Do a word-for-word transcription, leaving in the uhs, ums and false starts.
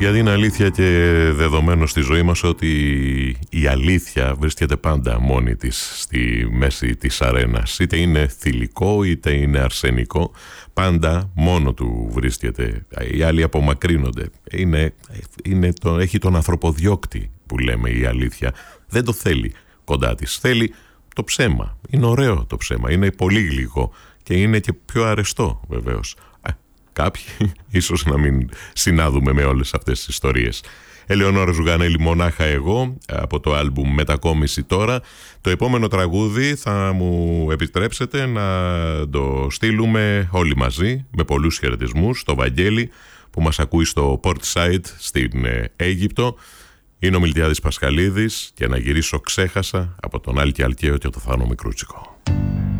Γιατί είναι αλήθεια και δεδομένο στη ζωή μας ότι η αλήθεια βρίσκεται πάντα μόνη της στη μέση της αρένας. Είτε είναι θηλυκό είτε είναι αρσενικό, πάντα μόνο του βρίσκεται. Οι άλλοι απομακρύνονται. Είναι, είναι το, έχει τον ανθρωποδιώκτη που λέμε η αλήθεια. Δεν το θέλει κοντά της. Θέλει το ψέμα. Είναι ωραίο το ψέμα. Είναι πολύ γλυκό και είναι και πιο αρεστό βεβαίως. Κάποιοι ίσως να μην συνάδουμε με όλες αυτές τις ιστορίες. Ελεονόρα Ζουγανέλη, μονάχα εγώ, από το άλμπουμ Μετακόμιση τώρα. Το επόμενο τραγούδι θα μου επιτρέψετε να το στείλουμε όλοι μαζί, με πολλούς χαιρετισμούς, στο Βαγγέλη που μας ακούει στο Portside στην Αίγυπτο. Είναι ο Μιλτιάδης Πασχαλίδης και να γυρίσω ξέχασα από τον Άλκη Αλκαίο και το Θάνο Μικρούτσικο.